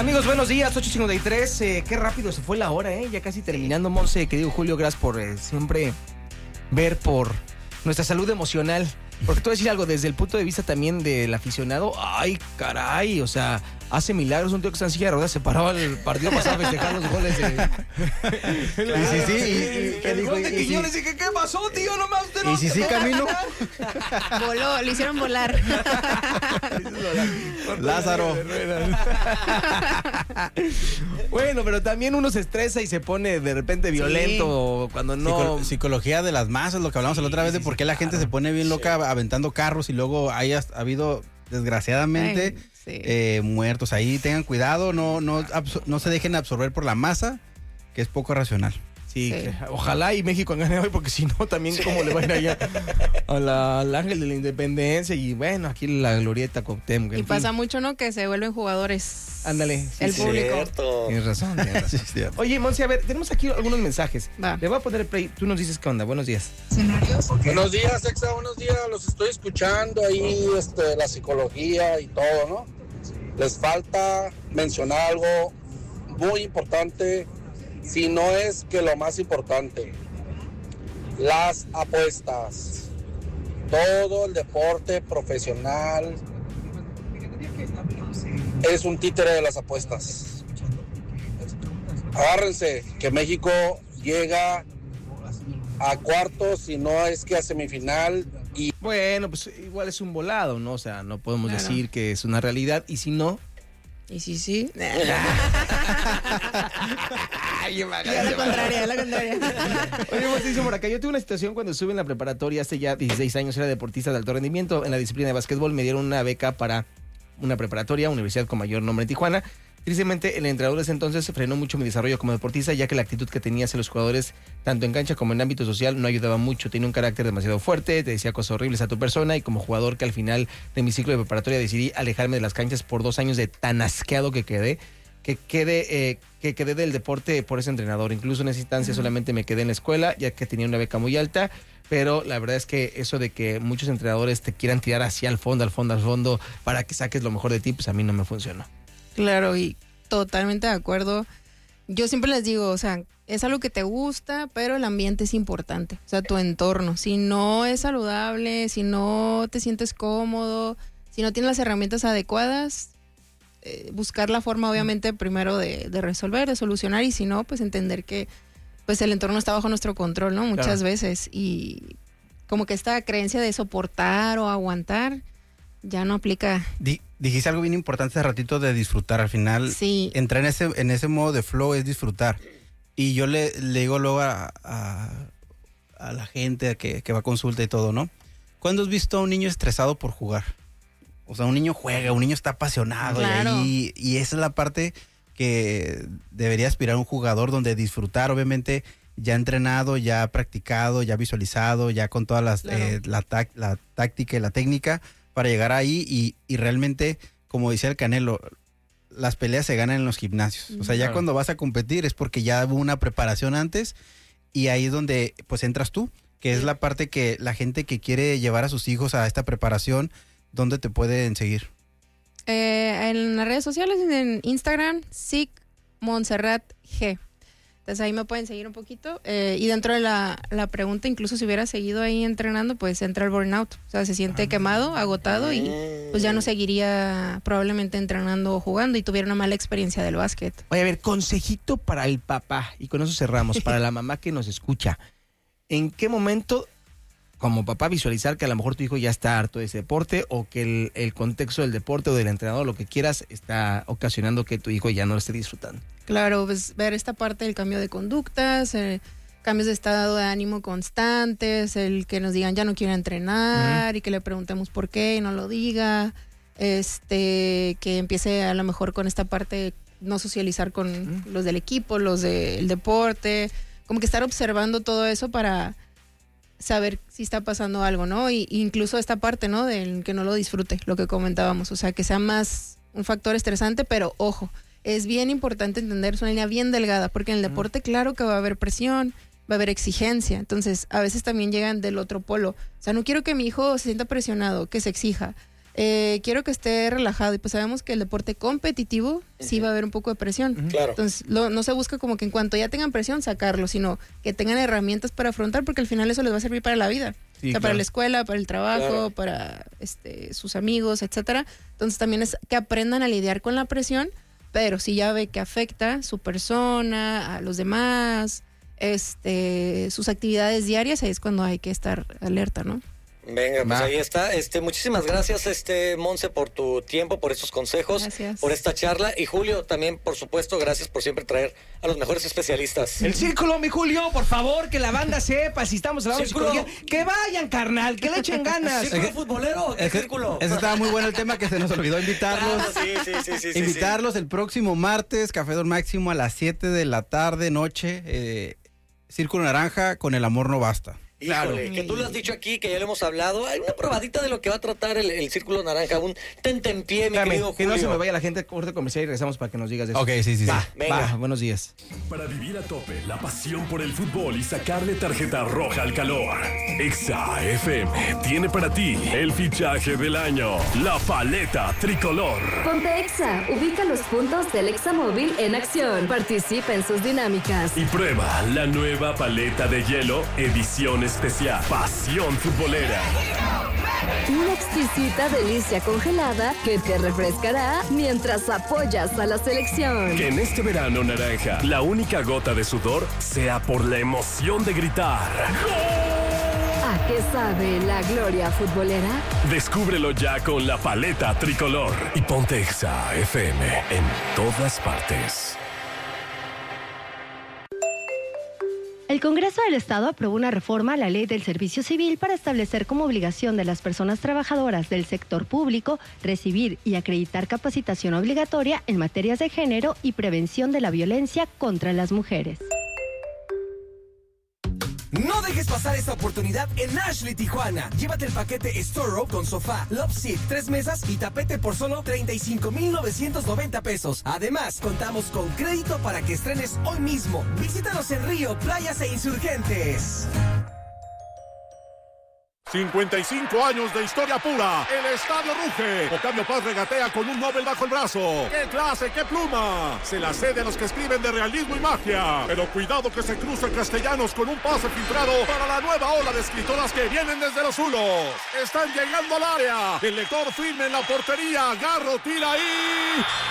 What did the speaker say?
Amigos, buenos días, 8:53. Qué rápido se fue la hora, ya casi terminando, Monse. Querido Julio, gracias por siempre ver por nuestra salud emocional. Porque te voy a decir algo, desde el punto de vista también del aficionado, ay, caray, o sea, hace milagros. Un tío que está en silla de ruedas se paró el partido pasado a festejar los goles de... El gol de Quiñones, y dije, ¿qué pasó, tío? No más, usted no... ¿Y si sí camino? Voló, lo hicieron volar. Lázaro. Bueno, pero también uno se estresa y se pone de repente violento cuando no... Psicología de las masas, lo que hablamos la otra vez de por qué la gente se pone bien loca aventando carros y luego ha habido desgraciadamente muertos. Ahí tengan cuidado, no se dejen absorber por la masa, que es poco racional. Sí. Ojalá y México gane hoy, porque si no, también cómo le va a ir allá al Ángel de la Independencia y bueno, aquí la glorieta Cuauhtémoc. Y pasa mucho, ¿no? Que se vuelven jugadores. Ándale. El público. Cierto. Tienes razón. Sí, oye, Monse, a ver, tenemos aquí algunos mensajes. Va. Le voy a poner play. Tú nos dices qué onda. Buenos días. Buenos días, Exa, buenos días. Los estoy escuchando ahí, la psicología y todo, ¿no? Les falta mencionar algo muy importante, si no es que lo más importante: las apuestas. Todo el deporte profesional es un títere de las apuestas. Agárrense, que México llega a cuartos, si no es que a semifinal. Y Bueno, pues igual es un volado, ¿no? O sea, no podemos decir que es una realidad, y si no... Y sí. Ay, la contraria. Oye, vos dice por acá, yo tuve una situación cuando estuve en la preparatoria hace ya 16 años, era deportista de alto rendimiento. En la disciplina de básquetbol me dieron una beca para una preparatoria, universidad con mayor nombre en Tijuana. Tristemente, el entrenador de ese entonces frenó mucho mi desarrollo como deportista, ya que la actitud que tenía hacia los jugadores, tanto en cancha como en ámbito social, no ayudaba mucho. Tenía un carácter demasiado fuerte, te decía cosas horribles a tu persona, y como jugador que al final de mi ciclo de preparatoria decidí alejarme de las canchas por 2 años de tan asqueado que quedé. Que quedé del deporte por ese entrenador. Incluso en esa instancia solamente me quedé en la escuela, ya que tenía una beca muy alta, pero la verdad es que eso de que muchos entrenadores te quieran tirar hacia al fondo, para que saques lo mejor de ti, pues a mí no me funcionó. Claro, y totalmente de acuerdo. Yo siempre les digo, o sea, es algo que te gusta, pero el ambiente es importante. O sea, tu entorno. Si no es saludable, si no te sientes cómodo, si no tienes las herramientas adecuadas, buscar la forma, obviamente, primero de resolver, de solucionar, y si no, pues entender que pues el entorno está bajo nuestro control, ¿no? Muchas veces. Y como que esta creencia de soportar o aguantar ya no aplica. Dijiste algo bien importante hace ratito de disfrutar. Al final, entrar en ese modo de flow es disfrutar. Y yo le digo luego a la gente que va a consulta y todo, ¿no? ¿Cuándo has visto a un niño estresado por jugar? O sea, un niño juega, un niño está apasionado. Claro. Y esa es la parte que debería aspirar un jugador, donde disfrutar, obviamente, ya entrenado, ya practicado, ya visualizado, ya con todas la táctica y la técnica para llegar ahí y realmente, como decía el Canelo, las peleas se ganan en los gimnasios. O sea, ya cuando vas a competir es porque ya hubo una preparación antes, y ahí es donde pues entras tú, que es la parte que la gente que quiere llevar a sus hijos a esta preparación. ¿Dónde te pueden seguir? En las redes sociales, en Instagram, SIC Montserrat G. Entonces ahí me pueden seguir un poquito. Y dentro de la pregunta, incluso si hubiera seguido ahí entrenando, pues entra el burnout. O sea, se siente quemado, agotado, y pues ya no seguiría probablemente entrenando o jugando, y tuviera una mala experiencia del básquet. Oye, a ver, consejito para el papá, y con eso cerramos, para la mamá que nos escucha. ¿En qué momento, como papá, visualizar que a lo mejor tu hijo ya está harto de ese deporte, o que el contexto del deporte o del entrenador, lo que quieras, está ocasionando que tu hijo ya no lo esté disfrutando? Claro, pues ver esta parte del cambio de conductas, cambios de estado de ánimo constantes, el que nos digan ya no quiero entrenar, y que le preguntemos por qué y no lo diga, que empiece a lo mejor con esta parte de no socializar con los del equipo, los del deporte, como que estar observando todo eso para saber si está pasando algo, ¿no? Y incluso esta parte, ¿no? Del que no lo disfrute, lo que comentábamos, o sea, que sea más un factor estresante, pero ojo, es bien importante entender, es una línea bien delgada, porque en el deporte claro que va a haber presión, va a haber exigencia, entonces a veces también llegan del otro polo, o sea, no quiero que mi hijo se sienta presionado, que se exija, quiero que esté relajado. Y pues sabemos que el deporte competitivo sí va a haber un poco de presión. Claro. Entonces no se busca como que en cuanto ya tengan presión sacarlo, sino que tengan herramientas para afrontar, porque al final eso les va a servir para la vida. Sí, o sea, para claro. la escuela, para el trabajo, Claro. para sus amigos, etcétera. Entonces también es que aprendan a lidiar con la presión, pero si ya ve que afecta su persona, a los demás, sus actividades diarias, ahí es cuando hay que estar alerta, ¿no? Venga, pues Va. ahí está. Muchísimas gracias, Monse, por tu tiempo, por estos consejos, Gracias. por esta charla. Y Julio, también, por supuesto, gracias por siempre traer a los mejores especialistas. El círculo, mi Julio, por favor, que la banda sepa si estamos hablando de Círculo. psicología. Que vayan, carnal, que le echen ganas. ¿Círculo futbolero o qué círculo? Ese estaba muy bueno el tema que se nos olvidó invitarlos. Sí. Invitarlos el próximo martes, Café Don Máximo a las 7 de la tarde, noche. Círculo Naranja, con el amor no basta. Claro. Híjole, que tú lo has dicho aquí, que ya lo hemos hablado. Hay una probadita de lo que va a tratar el Círculo Naranja, un tentempié, mi Espérame, querido que Julio. no se me vaya la gente, corte comercial y regresamos para que nos digas eso. Ok, sí. Va, venga. buenos días. Para vivir a tope la pasión por el fútbol y sacarle tarjeta roja al calor, Exa FM tiene para ti el fichaje del año, la paleta tricolor. Ponte Exa, ubica los puntos del Exa móvil en acción. Participa en sus dinámicas. Y prueba la nueva paleta de hielo, edición especial, pasión futbolera. Una exquisita delicia congelada que te refrescará mientras apoyas a la selección. Que en este verano naranja, la única gota de sudor sea por la emoción de gritar. ¿A qué sabe la gloria futbolera? Descúbrelo ya con la paleta tricolor y ponte Exa FM en todas partes. El Congreso del Estado aprobó una reforma a la Ley del Servicio Civil para establecer como obligación de las personas trabajadoras del sector público recibir y acreditar capacitación obligatoria en materias de género y prevención de la violencia contra las mujeres. No dejes pasar esta oportunidad en Ashley Tijuana. Llévate el paquete Store Row con sofá, Love Seat, 3 mesas y tapete por solo 35,990 pesos. Además, contamos con crédito para que estrenes hoy mismo. Visítanos en Río, Playas e Insurgentes. 55 años de historia pura. El estadio ruge. Octavio Paz regatea con un Nobel bajo el brazo. ¡Qué clase, qué pluma! Se la cede a los que escriben de realismo y magia. Pero cuidado que se cruzan castellanos con un pase filtrado para la nueva ola de escritoras que vienen desde los Zulos. Están llegando al área. El lector firme en la portería. Garro tira ahí.